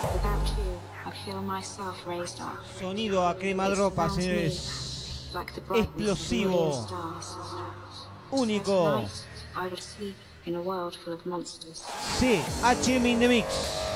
Sonido a quemadropa, señores. Explosivo. Único. Sí, HM in the mix.